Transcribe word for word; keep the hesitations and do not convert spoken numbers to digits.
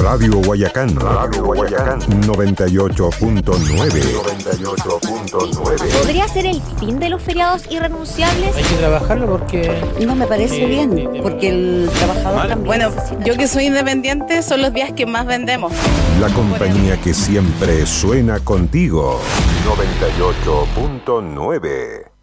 Radio Guayacán. Radio Guayacán. noventa y ocho punto nueve. noventa y ocho punto nueve. ¿Podría ser el fin de los feriados irrenunciables? Hay que trabajarlo porque... No me parece eh, bien, eh, porque el trabajador mal. también Bueno, necesita. yo que soy independiente, son los días que más vendemos. La compañía que siempre suena contigo. noventa y ocho punto nueve.